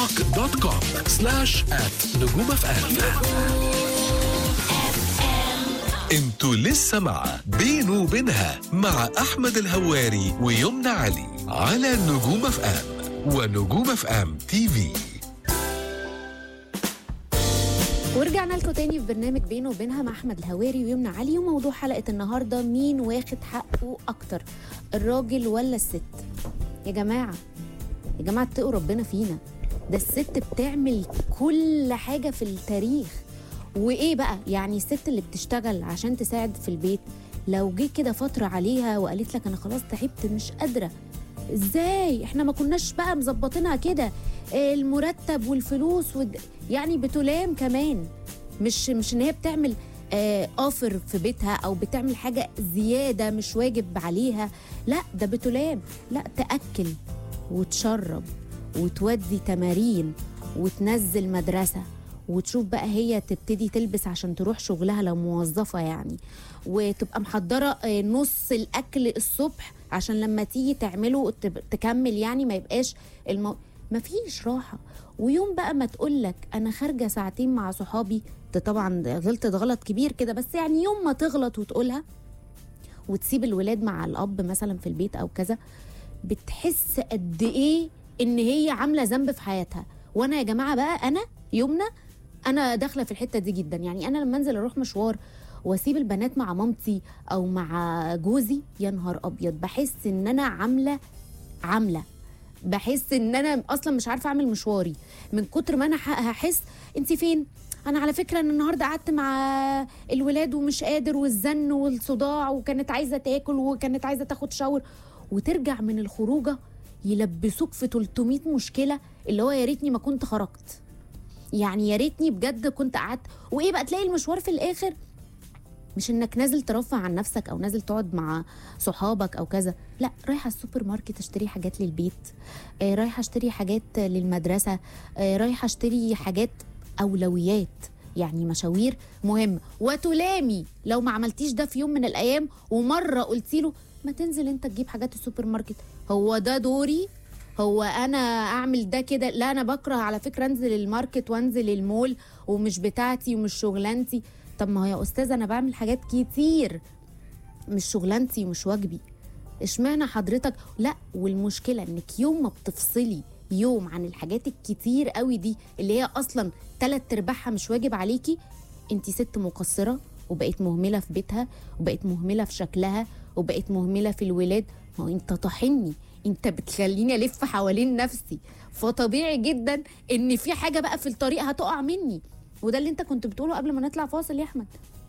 tiktok.com/@نجومفم. انتوا لسه مع بينه وبينها مع احمد الهواري ويمنى علي على نجوم اف ام ونجوم اف ام تي في. ورجعنا لكم تاني في برنامج بينه وبينها مع احمد الهواري ويمنى علي. وموضوع حلقه النهارده: مين واخد حقه اكتر، الراجل ولا الست؟ يا جماعه اتقوا ربنا فينا. ده الست بتعمل كل حاجه في التاريخ. وايه بقى يعني الست اللي بتشتغل عشان تساعد في البيت، لو جه كده فتره عليها وقالت لك انا خلاص تعبت مش قادره، ازاي احنا ما كناش بقى مظبطينها كده؟ المرتب والفلوس يعني بتلام كمان، مش ان هي بتعمل اوفر في بيتها او بتعمل حاجه زياده مش واجب عليها، لا ده بتلام. لا، تاكل وتشرب وتودي تمارين وتنزل مدرسه، وتشوف بقى هي تبتدي تلبس عشان تروح شغلها لو موظفة يعني، وتبقى محضرة نص الأكل الصبح عشان لما تيجي تعمله تكمل، يعني ما يبقاش ما فيش راحة. ويوم بقى ما تقولك أنا خارجة ساعتين مع صحابي، طبعا غلطت غلط كبير كده، بس يعني يوم ما تغلط وتقولها وتسيب الولاد مع الأب مثلا في البيت أو كذا، بتحس قد إيه إن هي عاملة ذنب في حياتها. وأنا يا جماعة بقى أنا يومنا انا داخله في الحته دي جدا. يعني انا لما انزل اروح مشوار واسيب البنات مع مامتي او مع جوزي، يا نهار ابيض بحس ان انا عامله بحس ان انا اصلا مش عارفه اعمل مشواري من كتر ما انا هحس انت فين. انا على فكره ان النهارده قعدت مع الولاد ومش قادر، والزن والصداع، وكانت عايزه تاكل وكانت عايزه تاخد شاور، وترجع من الخروجه يلبسوك في 300 مشكله، اللي هو يا ريتني ما كنت خرجت، يعني يا ريتني بجد كنت قعدت. وايه بقى تلاقي المشوار في الاخر مش انك نازل ترفع عن نفسك او نازل تقعد مع صحابك او كذا، لا، رايحه السوبر ماركت اشتري حاجات للبيت، رايحه اشتري حاجات للمدرسه، رايحه اشتري حاجات اولويات، يعني مشاوير مهمه. وتلامي لو ما عملتيش ده في يوم من الايام ومره قلتي له ما تنزل انت تجيب حاجات السوبر ماركت، هو ده دوري؟ هو انا اعمل ده كده؟ لا، انا بكره على فكره انزل الماركت وانزل المول، ومش بتاعتي ومش شغلانتي. طب ما هو يا استاذ انا بعمل حاجات كتير مش شغلانتي ومش واجبي، اشمعنى حضرتك؟ لا، والمشكله انك يوم ما بتفصلي يوم عن الحاجات الكتير قوي دي اللي هي اصلا 3/4 مش واجب عليكي، انت ست مقصره وبقيت مهمله في بيتها، وبقيت مهمله في شكلها، وبقيت مهمله في الولاد. ما هو انت طاحني، انت بتخليني الف حوالين نفسي، فطبيعي جدا ان في حاجه بقى في الطريق هتقع مني. وده اللي انت كنت بتقوله قبل ما نطلع فاصل يا احمد،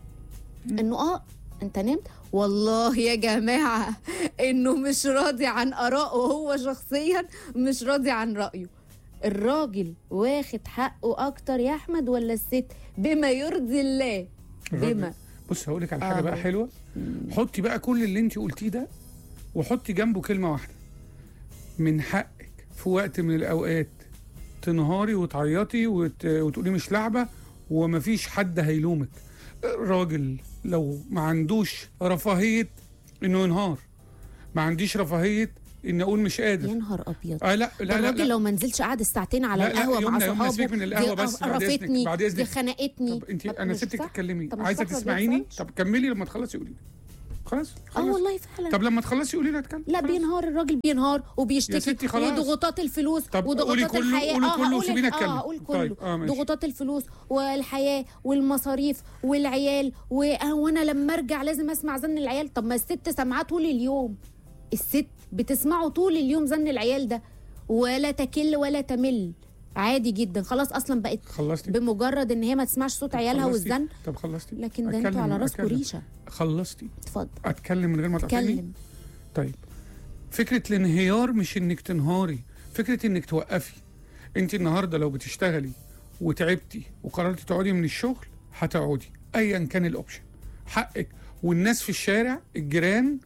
انه انت نمت. والله يا جماعه انه مش راضي عن ارائه هو شخصيا، مش راضي عن رايه. الراجل واخد حقه اكتر يا احمد ولا الست؟ بما يرضي الله. بما بص هقول لك على حاجه بقى حلوه. حطي بقى كل اللي انت قلتيه ده وحطي جنبه كلمه واحده: من حقك في وقت من الاوقات تنهاري وتعيطي وتقولي مش لعبه ومفيش حد هيلومك. الراجل لو ما عندوش رفاهيه انه ينهار، ما عنديش رفاهيه ان اقول مش قادر، يا نهار ابيض. لا الراجل لو ما نزلش قعد الساعتين على القهوه مع صحابه، سيبك من القهوه بس، قرفتني، بعد اذنك دي خنقتني. طب انت انا سبتك تتكلمي، عايزه تسمعيني؟ طب كملي لما تخلصي قولي لي. خلاص والله فعلا. طب لما تخلصي قولي لي اتكلم. لا، بينهار الراجل، بينهار وبيشتكي وضغوطات الفلوس وضغوطات الحياه. قولي كله وسيبيني اتكلم. هقول كله. طيب. ضغوطات الفلوس والحياه والمصاريف والعيال، وانا لما ارجع لازم اسمع زن العيال. طب ما الست سامعاه طول اليوم، الست بتسمعه طول اليوم زن العيال ده، ولا تكل ولا تمل، عادي جدا. خلاص اصلا بقت خلصتي؟ بمجرد ان هي ما تسمعش صوت عيالها والزن. طب خلصتي؟ لكن ده انتوا على راسكم ريشه. خلصتي؟ اتفضل. اتكلم من غير ما تقطعني؟ اتكلم. طيب، فكره الانهيار مش انك تنهاري، فكره انك توقفي. انت النهارده لو بتشتغلي وتعبتي وقررتي تقعدي من الشغل هتقعدي ايا كان الاوبشن، حقك. والناس في الشارع، الجيران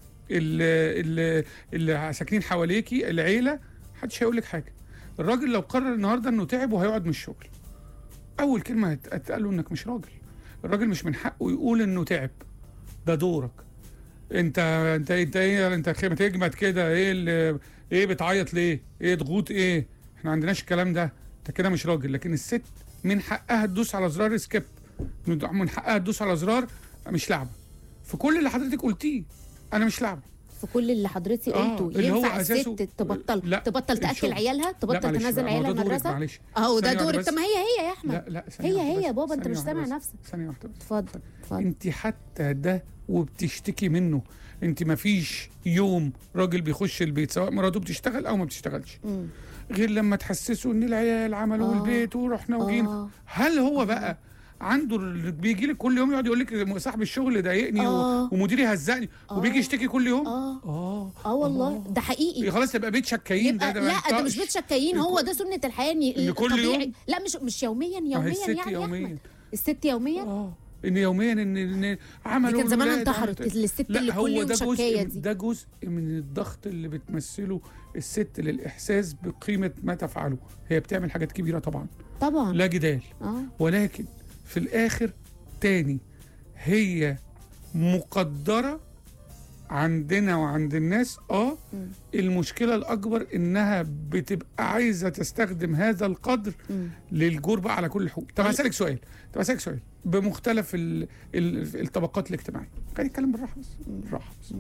اللي ساكنين حواليكي، العيله، محدش هيقول لك حاجه. الراجل لو قرر النهارده انه تعب وهيقعد من الشغل، اول كلمه هتقال له انك مش راجل. الراجل مش من حقه يقول انه تعب، ده دورك. انت ايه؟ انت ما تجمد كده، ايه بتعيط ليه؟ ايه ضغوط ايه؟ احنا ما عندناش الكلام ده. انت كده مش راجل. لكن الست من حقها تدوس على زرار سكيب، من حقها تدوس على زرار مش لعبه. في كل اللي حضرتك قلتيه انا مش لعبه. في كل اللي حضرتك قلته اللي هو ينفع أساسه- الست تبطل تاكل الشغل. عيالها، تبطل معلش تنزل بقى، عيالها هو ده دورك، المدرسه؟ معلش. اهو ده ثانية واحدة دورك. بس. طب ما هي يا احمد. لا ثانية واحدة هي بس. يا بابا، انت ثانية مش واحدة سامع بس. نفسك. ثانية واحدة بس. اتفضل اتفضل. انت حتى ده وبتشتكي منه. انت ما فيش يوم راجل بيخش البيت سواء مراته بتشتغل او ما بتشتغلش غير لما تحسسه ان العيال عملوا البيت ورحنا وجينا. هل هو بقى عنده بيجي لك كل يوم يقعد يقول لك صاحب الشغل ضايقني ومديري هزقني وبيجي يشتكي كل يوم؟ والله ده حقيقي. خلاص يبقى بيت شكايين. لا ده مش بيت شكايين، هو ده سنة الحياة كل يوم. لا مش يوميا يعني يوميا. الست يوميا. ان يوميا ان عملوا كان زمان الولاد انتحرت الست اللي كل يوم شكايه دي. ده جزء من الضغط اللي بتمثله الست للاحساس بقيمه ما تفعله. هي بتعمل حاجات كبيره طبعا لا جدال. ولكن في الاخر تاني هي مقدره عندنا وعند الناس. المشكله الاكبر انها بتبقى عايزه تستخدم هذا القدر للجربة على كل الحقوق. طب هسألك سؤال بمختلف الطبقات الاجتماعيه. خلينا نتكلم بالراحه بس.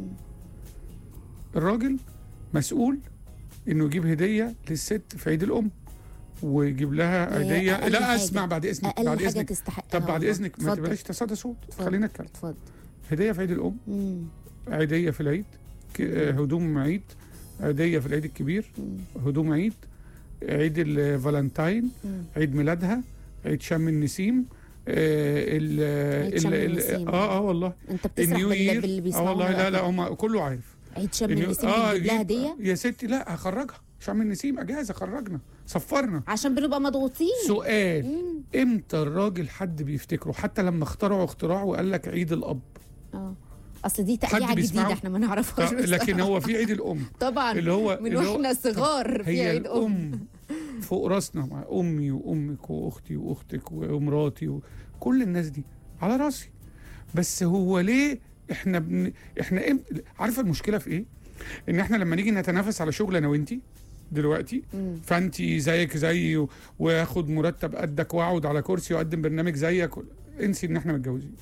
الراجل مسؤول انه يجيب هديه للست في عيد الام ويجيب لها هديه. لا اسمع بعد اذنك. بعد اذنك. طب بعد اذنك ما تبقاش تصدى صوت. خلينا نتكلم. اتفضل. هديه في عيد الام، عيديه في العيد، هدوم عيد، عيديه في العيد الكبير، هدوم عيد، عيد الفالنتاين، عيد ميلادها، عيد شم النسيم، عيد شم النسيم. والله انت بتسرح باللي بيسمعونا. والله لا هم كله عارف. عيد شم النسيم بنجيب لها هديه يا ستي. لا هخرجها شم النسيم اجازه، خرجنا صفرنا عشان بنبقى مضغوطين. سؤال امتى الراجل حد بيفتكره؟ حتى لما اخترعوا اختراع وقال لك عيد الاب. اصل دي تقليعه جديده احنا ما نعرفهاش. لكن هو في عيد الام طبعا اللي هو من واحنا صغار في عيد ام فوق راسنا، مع امي وامك واختي واختك ومراتي وكل الناس دي على راسي. بس هو ليه احنا عارفه المشكله في ايه؟ ان احنا لما نيجي نتنافس على شغل انا وانتي دلوقتي، فانتي زيك زيي واخد مرتب قدك واقعد على كرسي واقدم برنامج زيك، انسي ان احنا متجوزين.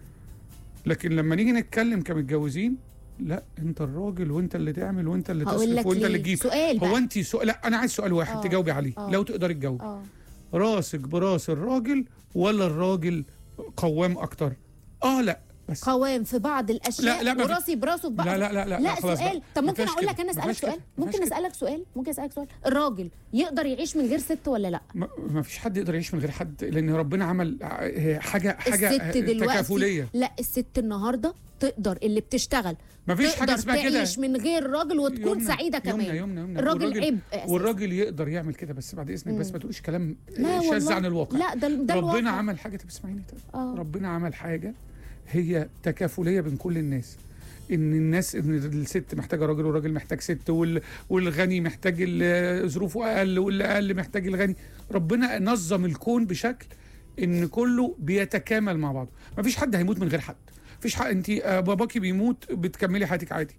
لكن لما نيجي نتكلم كمتجوزين، لا انت الراجل وانت اللي تعمل وانت اللي تصرف وانت اللي تجيب. هو انت لا انا عايز سؤال واحد تجاوبي عليه لو تقدري تجاوبي. راسك براس الراجل ولا الراجل قوام اكتر؟ لا بس قوام في بعض الاشياء. لا وراسي براسه في بعض. لا سؤال. طب ممكن اقول لك انا اسالك سؤال؟ ممكن اسالك سؤال. الراجل يقدر يعيش من غير ست ولا لا؟ ما فيش حد يقدر يعيش من غير حد، لان ربنا عمل حاجه الست دلوقتي تكافليه. لا الست النهارده تقدر، اللي بتشتغل ما فيش حاجه اسمها كده تعيش من غير راجل وتكون سعيده كمان. يمنى. الراجل عيب والراجل يقدر يعمل كده. بس بعد اذنك بس ما تقوليش كلام شاذ شاذ عن الواقع. لا ده ربنا عمل حاجه. طب اسمعيني. ربنا عمل حاجه هي تكافليه بين كل الناس. ان الست محتاجه راجل والراجل محتاج ست والغني محتاج ظروفه اقل واللي اقل محتاج الغني. ربنا نظم الكون بشكل ان كله بيتكامل مع بعضه. ما فيش حد هيموت من غير حد. فيش حق. انت باباكي بيموت بتكملي حياتك عادي.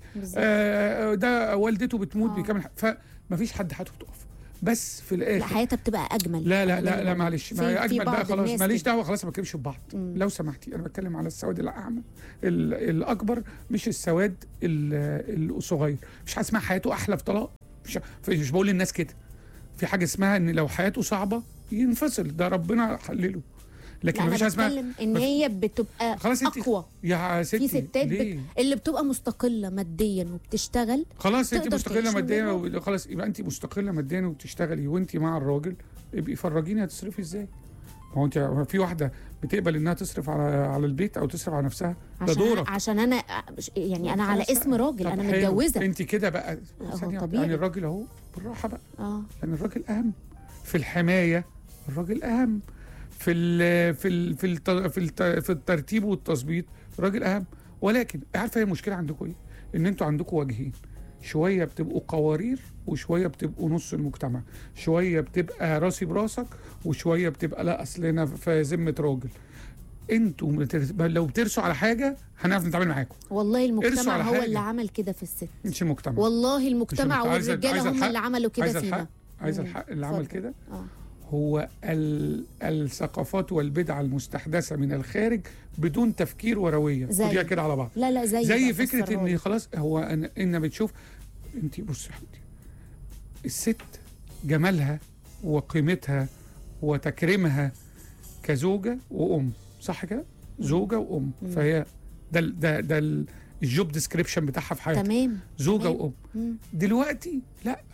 ده والدته بتموت بيكمل. فما فيش حد حياته بتقف. بس في الاخر لا حياتها بتبقى اجمل. لا معلش. ما هي اجمل بقى خلاص ماليش دعوه. خلاص ما بتكلمش في بعض لو سمحتي. انا بتكلم على السواد الاعمى الاكبر مش السواد الصغير. مش حاجه اسمها حياته احلى في طلاق. مش بقول للناس كده. في حاجه اسمها ان لو حياته صعبه ينفصل. ده ربنا حلله. لكن مفيش اسمها ان هي بتبقى اقوى. يا ستي في ستات اللي بتبقى مستقله ماديا وبتشتغل. خلاص انت مستقله ماديا خلاص يبقى انت مستقله ماديا وبتشتغلي وانت مع الراجل. ابقي فرجيني هتصرفي ازاي. ما هو انت في واحده بتقبل انها تصرف على البيت او تصرف على نفسها. ده دورك. عشان انا يعني انا على اسم راجل انا متجوزه. انت كده بقى يعني الراجل اهو بالراحه بقى. يعني الراجل اهم في الحمايه. الراجل اهم في الترتيب والتظبيط. الراجل اهم. ولكن عارفه هي المشكله عندكم ايه؟ ان انتوا عندكم وجهين. شويه بتبقوا قوارير وشويه بتبقوا نص المجتمع. شويه بتبقى راسي براسك وشويه بتبقى لا اصل انا في ذمه راجل. انتوا لو بترسوا على حاجه هنعرف نتعامل معاكم. والله المجتمع هو اللي عمل كده في الست. مش المجتمع. والله المجتمع والرجاله هم اللي عملوا كده فينا. عايز الحق اللي عمل كده هو الثقافات والبدع المستحدثه من الخارج بدون تفكير ورويه، خديها كده على بعض. لا زي فكره ان خلاص هو ان بتشوف انت بصي يا حبيبتي، الست جمالها وقيمتها وتكريمها كزوجه وام، صح كده؟ زوجه وام. فهي ده الجوب ديسكريبشن بتاعها في حياتها، تمام، زوجه تمام. وام. دلوقتي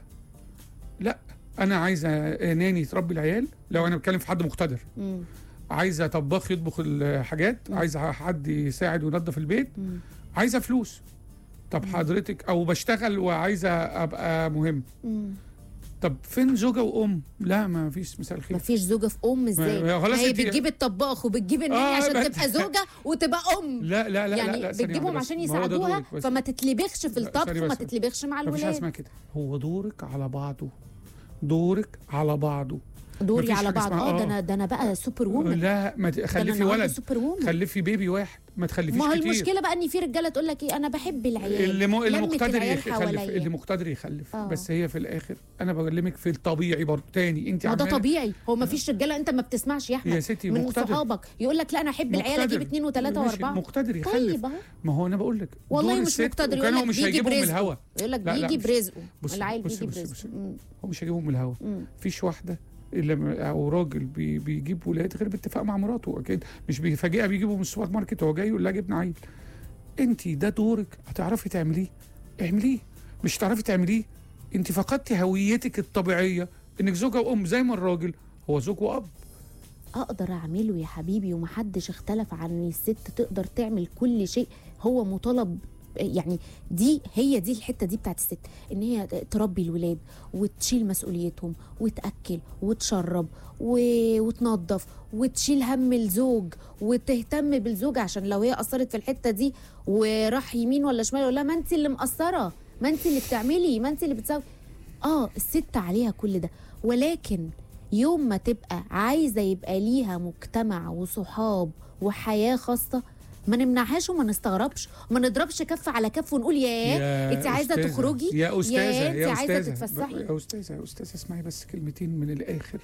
لا انا عايزه ناني تربي العيال، لو انا بتكلم في حد مقتدر. عايزه طباخ يطبخ الحاجات، عايزه حد يساعد وينظف البيت، عايزه فلوس. طب حضرتك، او بشتغل وعايزه ابقى مهم. طب فين زوجه وام؟ لا ما فيش، مثال خير. ما فيش زوجه في ام ازاي؟ هي بتجيب الطباخ وبتجيب الناني عشان تبقى زوجه وتبقى ام. لا لا لا يعني لا بتجيبهم عشان يساعدوها، فما تتلبخش في الطبخ وما تتلبخش مع الولاد. مفيش اسمها كده، هو دورك على بعضه، دورك على بعضه. دوري على بعض. ده انا بقى سوبر وومن. لا ما خلفي ولد، خلفي بيبي واحد، ما تخلفيش كتير. ما هو المشكله بقى ان في رجاله تقول لك ايه، انا بحب العيال، اللي مقتدر يخلف، اللي مقتدر يخلف. بس هي في الاخر انا بكلمك في الطبيعي برضه تاني. انت ده طبيعي، هو ما فيش رجاله، انت ما بتسمعش يا احمد يا ستي من صحابك يقول لك لا انا احب العيال، اجيب 2 و3 و4. مقتدر يخلف. طيب اهو، ما هو انا بقول لك والله مش مقتدر، يقول لك مش هيجيبهم من الهوا، يقول لك بيجي برزقه، العيل بيجي برزقه. هو مش هيجيبهم من الهوا. مفيش واحده او راجل بيجيب ولاد غير باتفاق مع مراته، اكيد مش بيفاجئها بيجيبه من السوبر ماركت وهو جاي يقول لها جبنا عيل. انت ده دورك، هتعرفي تعمليه اعمليه، مش هتعرفي تعمليه انت فقدتي هويتك الطبيعيه انك زوجه وام، زي ما الراجل هو زوج واب. اقدر اعمله يا حبيبي، ومحدش اختلف عن ان الست تقدر تعمل كل شيء هو مطالب. يعني هي دي الحته دي بتاعت الست، ان هي تربي الولاد وتشيل مسؤوليتهم وتاكل وتشرب وتنظف وتشيل هم الزوج وتهتم بالزوج، عشان لو هي قصرت في الحته دي وراح يمين ولا شمال يقول لها ما انت اللي مقصره، ما انت اللي بتعملي، ما انت اللي بتسوي. الست عليها كل ده، ولكن يوم ما تبقى عايزه يبقى ليها مجتمع وصحاب وحياه خاصه، ما نمنعهاش وما نستغربش وما نضربش كف على كف ونقول ياه انت عايزه تخرجي، يا استاذه، انت عايزه تتفسحي. يا استاذه اسمعي بس كلمتين من الاخر.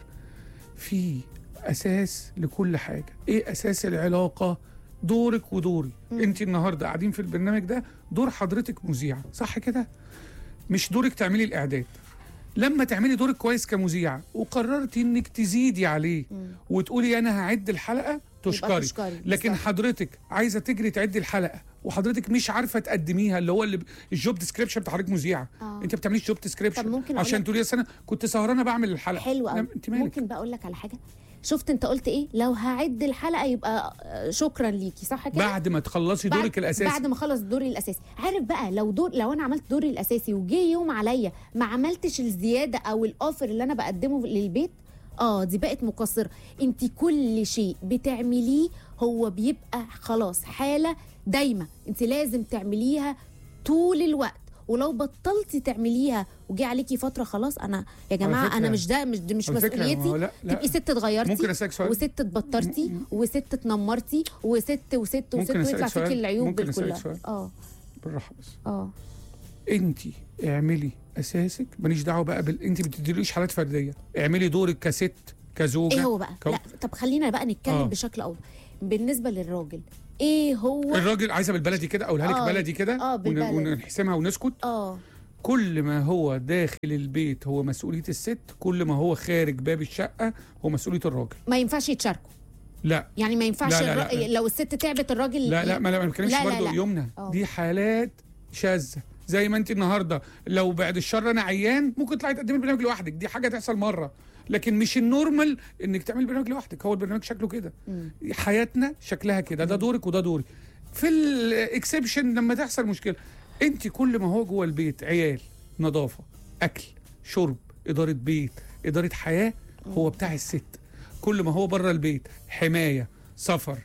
في اساس لكل حاجه. ايه اساس العلاقه؟ دورك ودوري. انت النهارده قاعدين في البرنامج ده، دور حضرتك مذيعه، صح كده؟ مش دورك تعملي الاعداد. لما تعملي دورك كويس كمذيعه وقررتي انك تزيدي عليه وتقولي انا هعد الحلقه، تشكري. لكن حضرتك عايزه تجري تعدي الحلقه وحضرتك مش عارفه تقدميها، اللي هو الجوب ديسكريبشن بتاع حضرتك مذيعه. انت ما بتعمليش جوب ديسكريبشن عشان تقولي انا كنت سهرانه بعمل الحلقه. حلو قوي. ممكن بقى اقول لك على حاجه؟ شفت انت قلت ايه؟ لو هعد الحلقه يبقى شكرا ليكي، صح كده؟ بعد ما تخلصي دورك الاساسي. بعد ما اخلص دوري الاساسي. عارف بقى لو انا عملت دوري الاساسي وجي يوم عليا ما عملتش الزياده او الاوفر اللي انا بقدمه للبيت، دي بقت مقصره. انت كل شيء بتعمليه هو بيبقى خلاص حاله دايمه، انت لازم تعمليها طول الوقت. ولو بطلتي تعمليها وجي عليكي فتره خلاص، انا يا جماعه انا مش مسؤوليتي. تبقي ست اتغيرتي، ممكن اسالك سؤال؟ وست اتبطرتي، وست اتنمرتي، وست ويطلع فيكي العيوب كلها. بالراحه بس. انت اعملي اساسك، ماليش دعوه بقى انت ما بتديليش حالات فرديه. اعملي دورك كست كزوجه. ايه هو بقى؟ لا طب خلينا بقى نتكلم بشكل اوضح. بالنسبه للراجل، ايه هو الراجل؟ عايزه بالبلدي كده اقولها لك بلدي كده ونحسمها ونسكت. كل ما هو داخل البيت هو مسؤوليه الست، كل ما هو خارج باب الشقه هو مسؤوليه الراجل. ما ينفعش يتشاركوا. لا يعني ما ينفعش لو الست تعبت الراجل. لا ما بتكلمش برضه يمنى. دي حالات شاذه. زي ما انت النهارده لو بعد الشر انا عيان ممكن تطلعي تقدمي البرنامج لوحدك، دي حاجه تحصل مره، لكن مش النورمال انك تعملي البرنامج لوحدك. هو البرنامج شكله كده، حياتنا شكلها كده، ده دورك وده دوري. في الاكسبشن لما تحصل مشكله، انت كل ما هو جوه البيت عيال، نظافه، اكل، شرب، اداره بيت، اداره حياه، هو بتاع الست. كل ما هو بره البيت حمايه، سفر،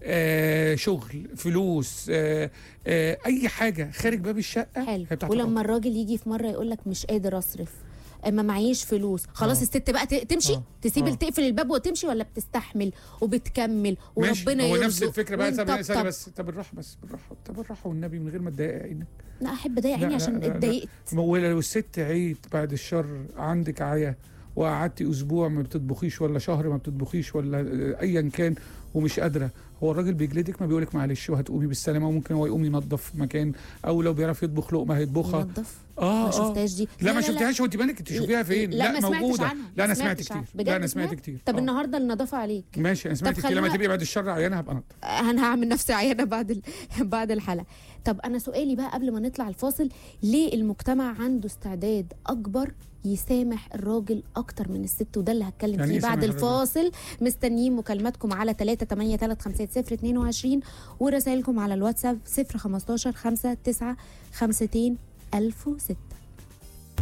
شغل، فلوس، اي حاجه خارج باب الشقه. حلو. ولما الراجل يجي في مره يقول لك مش قادر اصرف، ما معيش فلوس، خلاص الست بقى تمشي، تسيب تقفل الباب وتمشي، ولا بتستحمل وبتكمل وربنا يرزق؟ هو نفس الفكره بقى. ثانيه بس، طب بالراحه والنبي، من غير ما تضايق عينك. لا احب اضايق عيني عشان اتضايقت. لو الست عيت بعد الشر عندك عيا وقعدتي اسبوع ما بتطبخيش ولا شهر ما بتطبخيش ولا ايا كان ومش قادره، هو الراجل بيجلدك ما بيقولك معلش وهتقومي بالسلامه، وممكن هو يقوم ينظف مكان، او لو بيعرف يطبخ لقمه هيطبخها. ينظف؟ ما شفتهاش دي. لا ما شفتهاش، وانت بالك تشوفيها فين؟ لا موجوده. لا انا سمعت كتير. كتير. لا انا سمعت كتير. طب النهارده النظافه عليك. ماشي انا سمعت كتير. لما تبقي بعد الشر عيانه هبقى انضف. انا هعمل نفسي عيانه بعد الحلقه. طب انا سؤالي بقى قبل ما نطلع الفاصل، ليه المجتمع عنده استعداد اكبر يسامح الراجل اكتر من الست؟ وده اللي هتكلم فيه بعد الفاصل. مستنيين مكالماتكم على 3833522 ورسائلكم على الواتساب 015 59 52 1006.